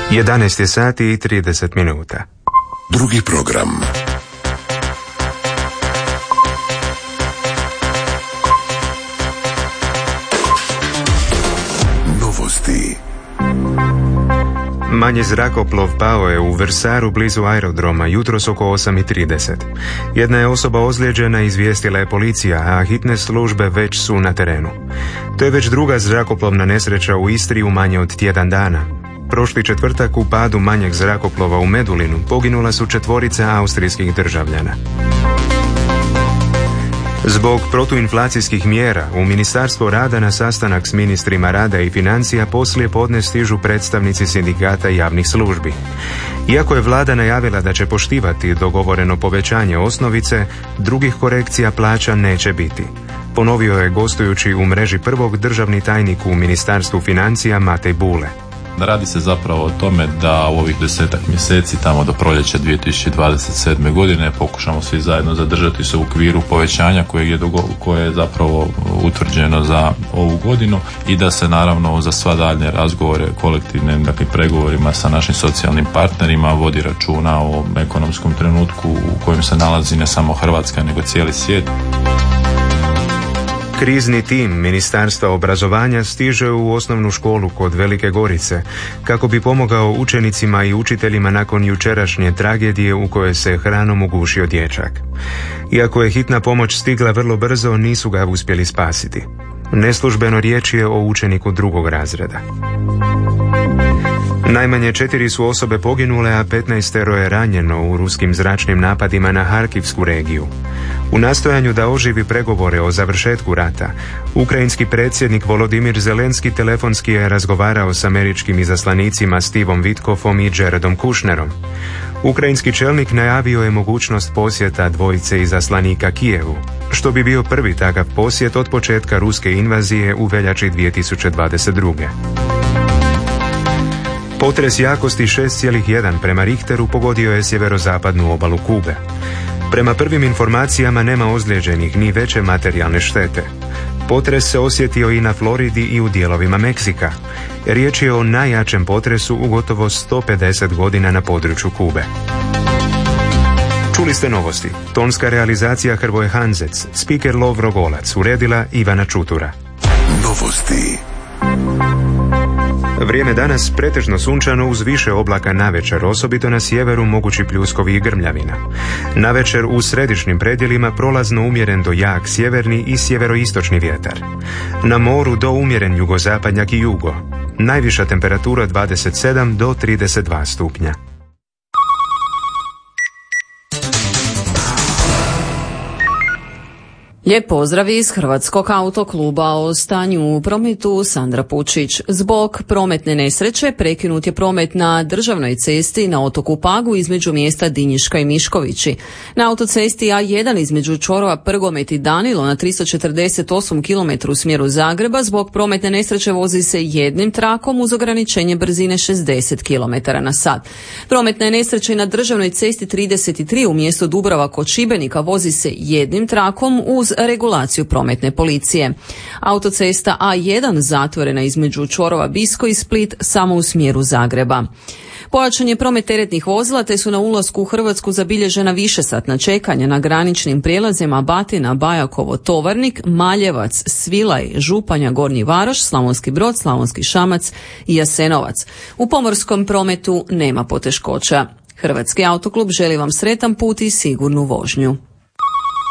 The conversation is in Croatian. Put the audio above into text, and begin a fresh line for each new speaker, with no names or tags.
11 je sati i 30 minuta.
Drugi program. Novosti.
Manji zrakoplov pao je u Vrsaru blizu aerodroma jutros oko 8:30. Jedna je osoba ozlijeđena, izvijestila je policija, a hitne službe već su na terenu. To je već druga zrakoplovna nesreća u Istri u manje od tjedan dana. Prošli četvrtak u padu manjeg zrakoplova u Medulinu poginula su 4 austrijskih državljana. Zbog protuinflacijskih mjera u Ministarstvo rada na sastanak s ministrima rada i financija poslije podne stižu predstavnici sindikata javnih službi. Iako je vlada najavila da će poštivati dogovoreno povećanje osnovice, drugih korekcija plaća neće biti. Ponovio je gostujući u mreži prvog državni tajnik u Ministarstvu financija Matej Bule.
Radi se zapravo o tome da u ovih 10-ak mjeseci tamo do proljeća 2027. godine pokušamo svi zajedno zadržati se u okviru povećanja koje je zapravo utvrđeno za ovu godinu i da se naravno za sva daljnje razgovore kolektivnim pregovorima sa našim socijalnim partnerima vodi računa o ekonomskom trenutku u kojem se nalazi ne samo Hrvatska nego cijeli svijet.
Krizni tim Ministarstva obrazovanja stiže u osnovnu školu kod Velike Gorice kako bi pomogao učenicima i učiteljima nakon jučerašnje tragedije u kojoj se hranom ugušio dječak. Iako je hitna pomoć stigla vrlo brzo, nisu ga uspjeli spasiti. Neslužbeno riječ je o učeniku 2. razreda. Najmanje 4 su osobe poginule, a 15 je ranjeno u ruskim zračnim napadima na Harkivsku regiju. U nastojanju da oživi pregovore o završetku rata, ukrajinski predsjednik Volodimir Zelenski telefonski je razgovarao s američkim izaslanicima Stevom Witkoffom i Jaredom Kushnerom. Ukrajinski čelnik najavio je mogućnost posjeta dvojice izaslanika Kijevu, što bi bio prvi takav posjet od početka ruske invazije u veljači 2022. Potres jakosti 6,1 prema Richteru pogodio je sjeverozapadnu obalu Kube. Prema prvim informacijama nema ozlijeđenih ni veće materijalne štete. Potres se osjetio i na Floridi i u dijelovima Meksika. Riječ je o najjačem potresu u gotovo 150 godina na području Kube. Čuli ste novosti. Tonska realizacija Hrvoje Hanzec, spiker Lovro Golac, uredila Ivana Čutura.
Novosti.
Vrijeme danas pretežno sunčano uz više oblaka navečer, osobito na sjeveru mogući pljuskovi i grmljavina. Navečer u središnjim predjelima prolazno umjeren do jak sjeverni i sjeveroistočni vjetar. Na moru do umjeren jugozapadnjak i jugo. Najviša temperatura 27 do 32 stupnja.
Lijep pozdrav iz Hrvatskog autokluba. O stanju u prometu Sandra Pučić. Zbog prometne nesreće prekinut je promet na državnoj cesti na otoku Pagu između mjesta Dinjiška i Miškovići. Na autocesti A1 između čvorova Prgomet i Danilo na 348 km u smjeru Zagreba zbog prometne nesreće vozi se jednim trakom uz ograničenje brzine 60 km na sat. Prometna je nesreća na državnoj cesti 33 u mjestu Dubrava kod Šibenika vozi se jednim trakom uz regulaciju prometne policije. Autocesta A1 zatvorena između čvorova Bisko i Split samo u smjeru Zagreba. Pojačan je promet teretnih vozila te su na ulasku u Hrvatsku zabilježena višesatna čekanja na graničnim prijelazima Batina, Bajakovo, Tovarnik, Maljevac, Svilaj, Županja, Gornji Varoš, Slavonski Brod, Slavonski Šamac i Jasenovac. U pomorskom prometu nema poteškoća. Hrvatski autoklub želi vam sretan put i sigurnu vožnju.